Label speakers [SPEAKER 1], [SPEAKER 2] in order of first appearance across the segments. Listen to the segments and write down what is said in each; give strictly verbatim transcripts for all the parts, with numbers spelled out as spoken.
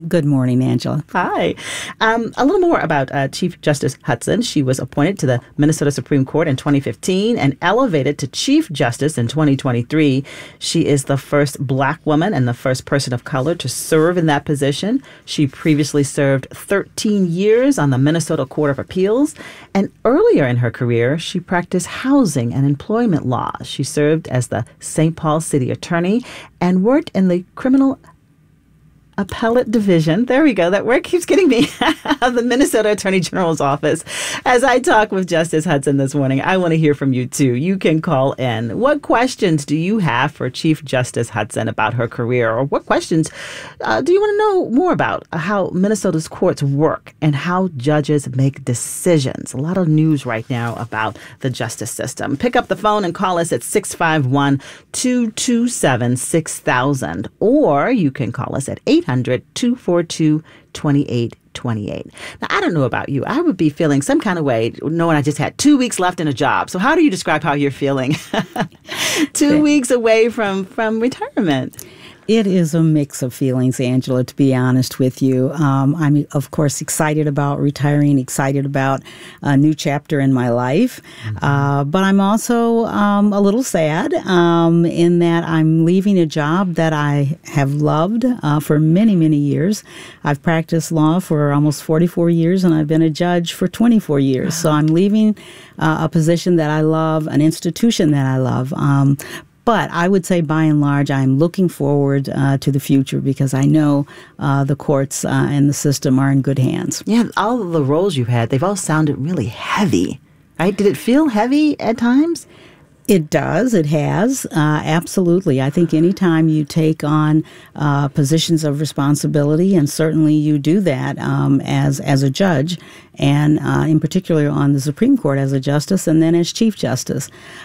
[SPEAKER 1] Good morning, Angela.
[SPEAKER 2] Hi. Um, a little more about uh, Chief Justice Hudson. She was appointed to the Minnesota Supreme Court in twenty fifteen and elevated to Chief Justice in twenty twenty-three. She is the first Black woman and the first person of color to serve in that position. She previously served thirteen years on the Minnesota Court of Appeals. And earlier in her career, she practiced housing and employment law. She served as the Saint Paul City Attorney and worked in the criminal Appellate Division. There we go. That word keeps getting me. Of the Minnesota Attorney General's office. As I talk with Justice Hudson this morning, I want to hear from you too. You can call in. What questions do you have for Chief Justice Hudson about her career? Or what questions uh, do you want to know more about how Minnesota's courts work and how judges make decisions? A lot of news right now about the justice system. Pick up the phone and call us at six five one, two two seven, six thousand. Or you can call us at eight hundred, two four two, two eight two eight. Now, I don't know about you. I would be feeling some kind of way knowing I just had two weeks left in a job. So how do you describe how you're feeling two weeks away from, from retirement?
[SPEAKER 1] It is a mix of feelings, Angela, to be honest with you. Um, I'm, of course, excited about retiring, excited about a new chapter in my life. Mm-hmm. Uh, but I'm also um, a little sad um, in that I'm leaving a job that I have loved uh, for many, many years. I've practiced law for almost forty-four years, and I've been a judge for twenty-four years. So I'm leaving uh, a position that I love, an institution that I love. Um, But I would say, by and large, I'm looking forward uh, to the future because I know uh, the courts uh, and the system are in good hands.
[SPEAKER 2] Yeah, all of the roles you've had, they've all sounded really heavy, right? Did it feel heavy at times?
[SPEAKER 1] It does. It has. Uh, absolutely. I think anytime you take on uh, positions of responsibility, and certainly you do that um, as as a judge, and uh, in particular on the Supreme Court as a justice and then as Chief Justice.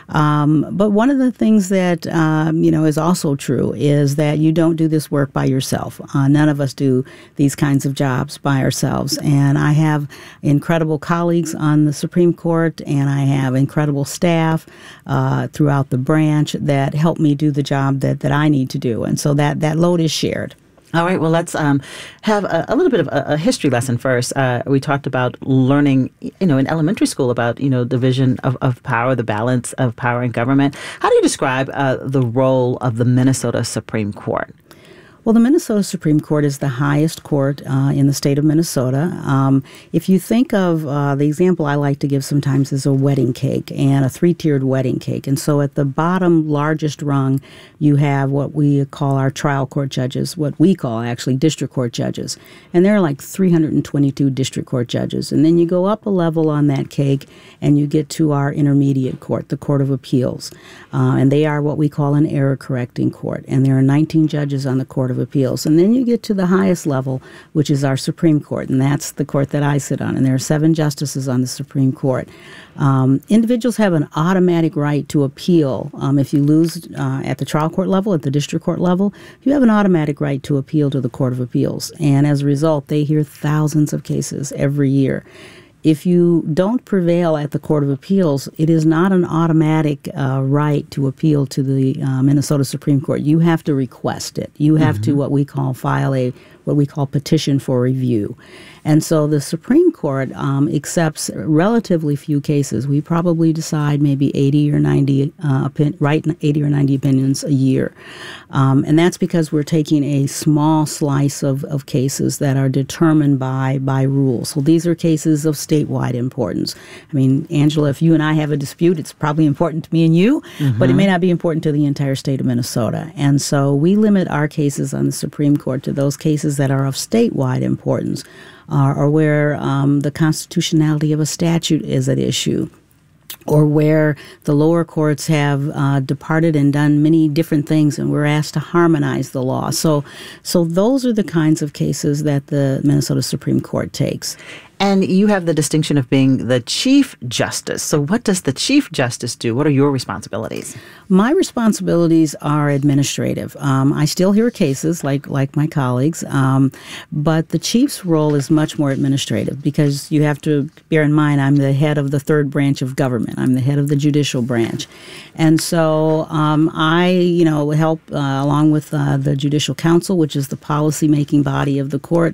[SPEAKER 1] Um, but one of the things that, um, you know, is also true is that you don't do this work by yourself. Uh, none of us do these kinds of jobs by ourselves. And I have incredible colleagues on the Supreme Court, and I have incredible staff uh, throughout the branch that help me do the job that, that I need to do. And so that, that load is shared.
[SPEAKER 2] All right. Well, let's um, have a, a little bit of a, a history lesson first. Uh, we talked about learning, you know, in elementary school about, you know, division of, of power, the balance of power in government. How do you describe uh, the role of the Minnesota Supreme Court?
[SPEAKER 1] Well, the Minnesota Supreme Court is the highest court uh, in the state of Minnesota. Um, if you think of uh, the example I like to give sometimes is a wedding cake and a three-tiered wedding cake. And so at the bottom largest rung, you have what we call our trial court judges, what we call actually district court judges. And there are like three hundred twenty-two district court judges. And then you go up a level on that cake and you get to our intermediate court, the Court of Appeals. Uh, and they are what we call an error-correcting court. And there are nineteen judges on the Court of Appeals. And then you get to the highest level, which is our Supreme Court, and that's the court that I sit on. And there are seven justices on the Supreme Court. Um, individuals have an automatic right to appeal. Um, if you lose uh, at the trial court level, at the district court level, you have an automatic right to appeal to the Court of Appeals. And as a result, they hear thousands of cases every year. If you don't prevail at the Court of Appeals, it is not an automatic uh, right to appeal to the uh, Minnesota Supreme Court. You have to request it. You have mm-hmm. to what we call file a what we call petition for review. And so the Supreme Court um, accepts relatively few cases. We probably decide maybe eighty or ninety, uh, opin- write eighty or ninety opinions a year. Um, and that's because we're taking a small slice of, of cases that are determined by, by rules. So these are cases of statewide importance. I mean, Angela, if you and I have a dispute, it's probably important to me and you, mm-hmm. but it may not be important to the entire state of Minnesota. And so we limit our cases on the Supreme Court to those cases that are of statewide importance, uh, or where um, the constitutionality of a statute is at issue, or where the lower courts have uh, departed and done many different things, and we're asked to harmonize the law. So, so those are the kinds of cases that the Minnesota Supreme Court takes.
[SPEAKER 2] And you have the distinction of being the Chief Justice. So what does the Chief Justice do? What are your responsibilities?
[SPEAKER 1] My responsibilities are administrative. Um, I still hear cases like like my colleagues, um, but the chief's role is much more administrative because you have to bear in mind I'm the head of the third branch of government. I'm the head of the judicial branch. And so um, I, you know, help uh, along with uh, the Judicial Council, which is the policy-making body of the court,